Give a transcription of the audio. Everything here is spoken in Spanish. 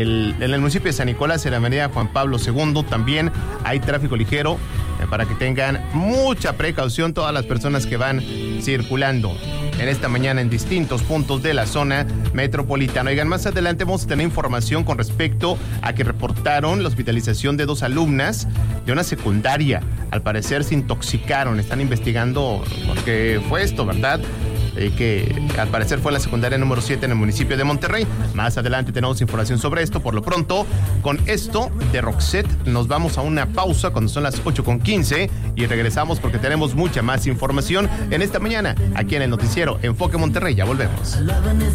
En el municipio de San Nicolás, en la avenida Juan Pablo II, también hay tráfico ligero para que tengan mucha precaución todas las personas que van circulando en esta mañana en distintos puntos de la zona metropolitana. Oigan, más adelante vamos a tener información con respecto a que reportaron la hospitalización de 2 alumnas de una secundaria. Al parecer se intoxicaron, están investigando por qué fue esto, ¿verdad? Que al parecer fue la secundaria número 7 en el municipio de Monterrey. Más adelante tenemos información sobre esto. Por lo pronto, con esto de Roxette nos vamos a una pausa cuando son las 8:15 y regresamos porque tenemos mucha más información en esta mañana aquí en el noticiero Enfoque Monterrey. Ya volvemos.